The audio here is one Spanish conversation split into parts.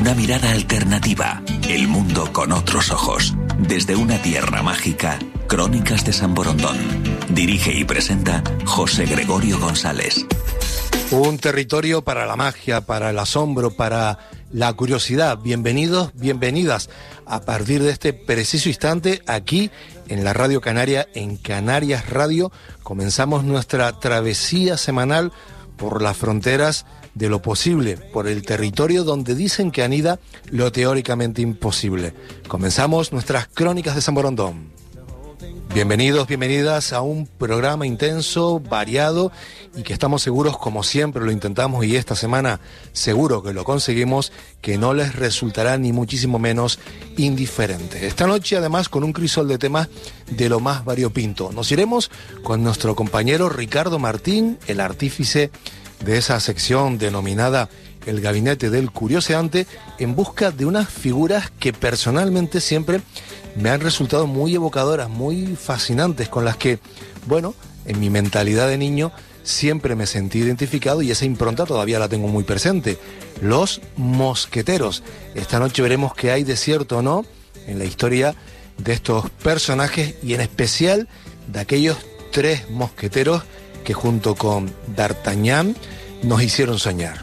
Una mirada alternativa, el mundo con otros ojos. Desde una tierra mágica, Crónicas de San Borondón. Dirige y presenta José Gregorio González. Un territorio para la magia, para el asombro, para la curiosidad. Bienvenidos, bienvenidas. A partir de este preciso instante, aquí en la Radio Canaria, en Canarias Radio, comenzamos nuestra travesía semanal por las fronteras de lo posible, por el territorio donde dicen que anida lo teóricamente imposible. Comenzamos nuestras Crónicas de San Borondón. Bienvenidos, bienvenidas a un programa intenso, variado y que estamos seguros, como siempre lo intentamos y esta semana seguro que lo conseguimos, que no les resultará ni muchísimo menos indiferente. Esta noche además con un crisol de temas de lo más variopinto. Nos iremos con nuestro compañero Ricardo Martín, el artífice de esa sección denominada El Gabinete del Curioseante, en busca de unas figuras que personalmente siempre me han resultado muy evocadoras, muy fascinantes, con las que, bueno, en mi mentalidad de niño siempre me sentí identificado y esa impronta todavía la tengo muy presente. Los mosqueteros. Esta noche veremos qué hay de cierto o no en la historia de estos personajes y en especial de aquellos tres mosqueteros que junto con D'Artagnan nos hicieron soñar.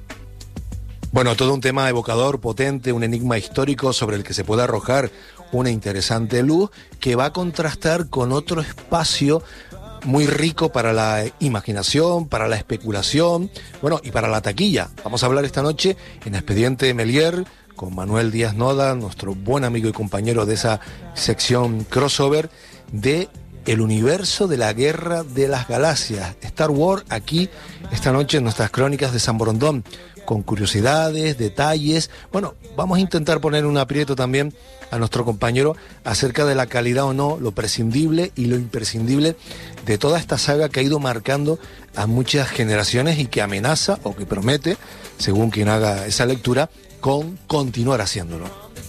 Bueno, todo un tema evocador, potente, un enigma histórico sobre el que se puede arrojar una interesante luz que va a contrastar con otro espacio muy rico para la imaginación, para la especulación, bueno, y para la taquilla. Vamos a hablar esta noche en Expediente Melier con Manuel Díaz Noda, nuestro buen amigo y compañero de esa sección crossover, de el universo de la Guerra de las Galaxias, Star Wars, aquí esta noche en nuestras Crónicas de San Borondón, con curiosidades, detalles. Bueno, vamos a intentar poner un aprieto también a nuestro compañero acerca de la calidad o no, lo prescindible y lo imprescindible de toda esta saga que ha ido marcando a muchas generaciones y que amenaza o que promete, según quien haga esa lectura, con continuar haciéndolo.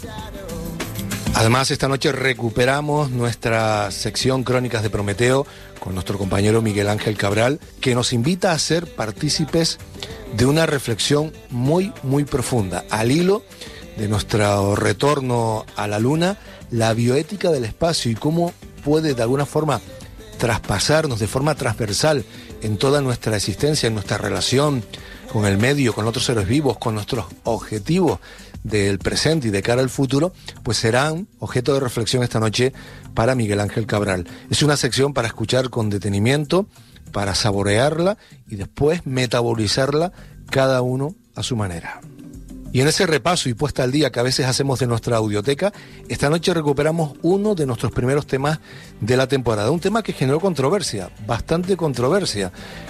Además, esta noche recuperamos nuestra sección Crónicas de Prometeo con nuestro compañero Miguel Ángel Cabral, que nos invita a ser partícipes de una reflexión muy, muy profunda, al hilo de nuestro retorno a la Luna, la bioética del espacio y cómo puede de alguna forma traspasarnos de forma transversal en toda nuestra existencia, en nuestra relación con el medio, con otros seres vivos, con nuestros objetivos del presente y de cara al futuro, pues serán objeto de reflexión esta noche para Miguel Ángel Cabral. Es una sección para escuchar con detenimiento, para saborearla y después metabolizarla cada uno a su manera. Y en ese repaso y puesta al día que a veces hacemos de nuestra audioteca, esta noche recuperamos uno de nuestros primeros temas de la temporada. Un tema que generó controversia, bastante controversia,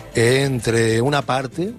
entre una parte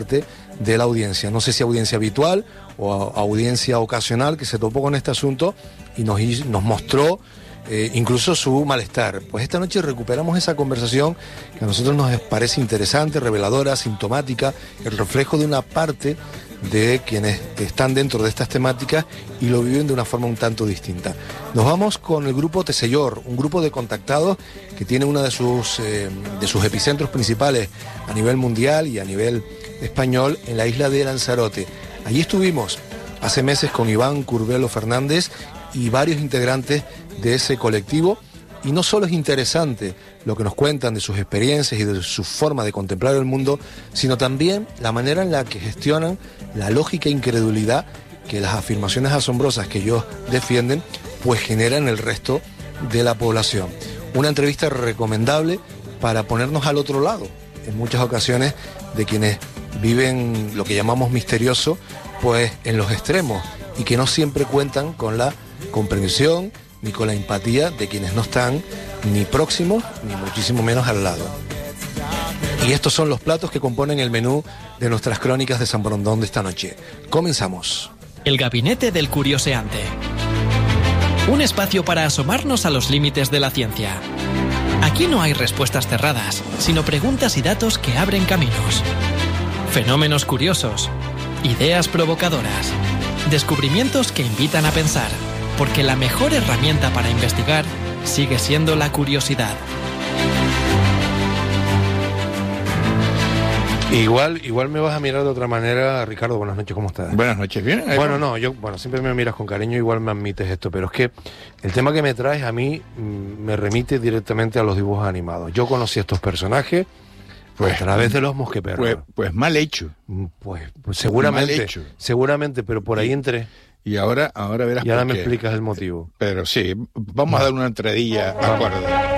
de la audiencia. No sé si audiencia habitual o audiencia ocasional que se topó con este asunto y nos mostró incluso su malestar. Pues esta noche recuperamos esa conversación que a nosotros nos parece interesante, reveladora, sintomática, el reflejo de una parte de quienes están dentro de estas temáticas y lo viven de una forma un tanto distinta. Nos vamos con el grupo Tesellor, un grupo de contactados que tiene uno de sus epicentros principales a nivel mundial y a nivel español en la isla de Lanzarote. Allí estuvimos hace meses con Iván Curbelo Fernández y varios integrantes de ese colectivo, y no solo es interesante lo que nos cuentan de sus experiencias y de su forma de contemplar el mundo, sino también la manera en la que gestionan la lógica e incredulidad que las afirmaciones asombrosas que ellos defienden pues generan en el resto de la población. Una entrevista recomendable para ponernos al otro lado, en muchas ocasiones, de quienes viven lo que llamamos misterioso, pues en los extremos, y que no siempre cuentan con la comprensión ni con la empatía de quienes no están ni próximos ni muchísimo menos al lado. Y estos son los platos que componen el menú de nuestras Crónicas de San Borondón de esta noche. Comenzamos. El Gabinete del Curioseante. Un espacio para asomarnos a los límites de la ciencia. Aquí no hay respuestas cerradas, sino preguntas y datos que abren caminos. Fenómenos curiosos, ideas provocadoras, descubrimientos que invitan a pensar, porque la mejor herramienta para investigar sigue siendo la curiosidad. Igual me vas a mirar de otra manera, Ricardo. Buenas noches, ¿cómo estás? Buenas noches, ¿bien? Bueno, siempre me miras con cariño, igual me admites esto, pero es que el tema que me traes a mí me remite directamente a los dibujos animados. Yo conocí a estos personajes a través de los mosqueperros. Pues mal hecho. Pues seguramente, mal hecho. Seguramente, pero por ahí entré. Y ahora verás Y ahora por me qué. explicas el motivo. Pero sí, vamos a dar una entradilla, acuerdo.